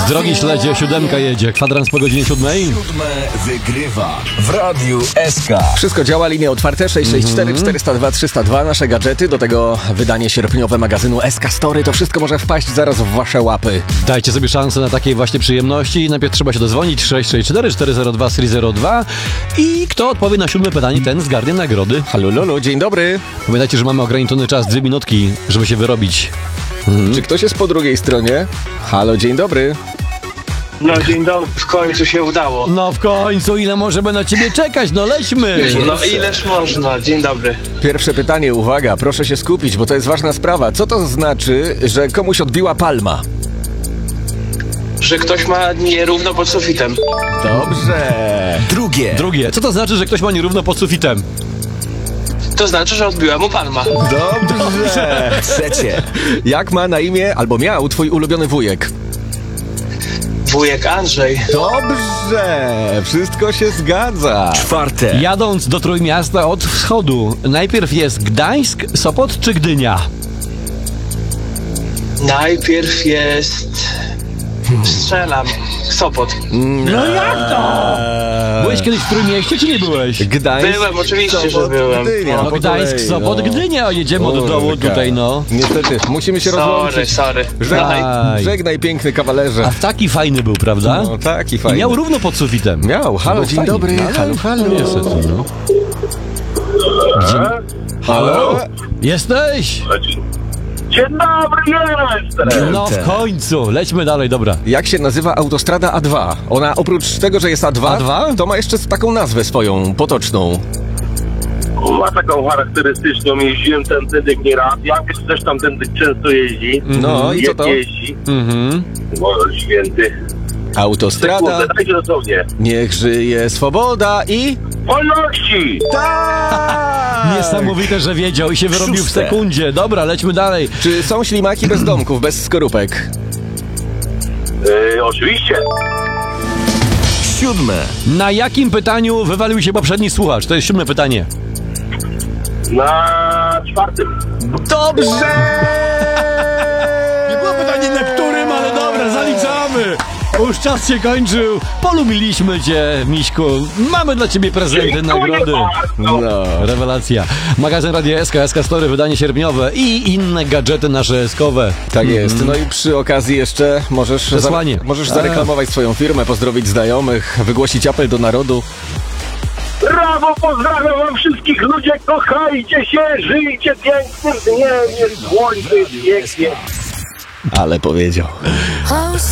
Drogi śledzie, 7 jedzie. Kwadrans po godzinie 7. 7 wygrywa w Radiu SK. Wszystko działa, linie otwarte, 664 402 302, nasze gadżety, do tego wydanie sierpniowe magazynu SK Story. To wszystko może wpaść zaraz w wasze łapy. Dajcie sobie szansę na takiej właśnie przyjemności. Najpierw trzeba się dozwonić 664 402 302 i kto odpowie na 7 pytanie, ten zgarnie nagrody. Halo Lulu, dzień dobry. Pamiętajcie, że mamy ograniczony czas, 2 minutki, żeby się wyrobić. Czy ktoś jest po drugiej stronie? Halo, dzień dobry. No dzień dobry, w końcu się udało. No w końcu, ile możemy na ciebie czekać? No lećmy! No ileż można, dzień dobry. Pierwsze pytanie, uwaga, proszę się skupić, bo to jest ważna sprawa. Co to znaczy, że komuś odbiła palma? Że ktoś ma nierówno pod sufitem. Dobrze. Drugie. Co to znaczy, że ktoś ma nierówno pod sufitem? To znaczy, że odbiła mu palma. Dobrze. Trzecie. Jak ma na imię, albo miał twój ulubiony wujek? Wujek Andrzej. Dobrze. Wszystko się zgadza. Czwarte. Jadąc do Trójmiasta od wschodu, najpierw jest Gdańsk, Sopot czy Gdynia? Najpierw jest... Strzelam. Sopot. No jak to? Byłeś kiedyś w Trójmieście, czy nie byłeś? Gdańsk, Byłem, oczywiście, Sopot, że byłem. Gdynia, No po Gdańsk, kolei, Sopot, no. Gdynia, jedziemy od dołu Kurka. tutaj, no. Niestety, musimy się rozłączyć. Sorry. Żegnaj, Aj. żegnaj piękny kawalerze. A taki fajny był, prawda? No taki I fajny. miał równo pod sufitem. Miał. Halo, Był dzień fajny. dobry. Ale Halo. niestety, no. Halo? Jesteś? Dzień dobry, jestem! No w końcu, lećmy dalej, dobra. Jak się nazywa autostrada A2? Ona oprócz tego, że jest A2, A2? to ma jeszcze taką nazwę swoją, potoczną. Ma taką charakterystyczną, jeździłem tędy nieraz, Jankiesz też tam tędy często jeździ. No i co to? Jeździ, Mhm. Boże święty. Autostrada, Kurde, dajcie dosłownie. niech żyje swoboda i... Wolności! Tak! Niesamowite, że wiedział i się wyrobił w Szóste. sekundzie. Dobra, lećmy dalej. Czy są ślimaki bez domków, bez skorupek? Oczywiście. 7. Na jakim pytaniu wywalił się poprzedni słuchacz? To jest 7 pytanie. Na 4. Dobrze! Nie było pytanie na którym, ale dobra, zaliczamy. Już czas się kończył. Polubiliśmy cię, Miśku. Mamy dla ciebie prezenty, nagrody. No. Rewelacja. Magazyn Radio SK, SK Story, wydanie sierpniowe i inne gadżety nasze eskowe. Tak jest. No i przy okazji jeszcze możesz, Przesłanie. możesz zareklamować swoją firmę, pozdrowić znajomych, wygłosić apel do narodu. Brawo, pozdrawiam wam wszystkich ludzie, kochajcie się, żyjcie pięknym dniem, jest słońce, jest pięknie. Ale powiedział.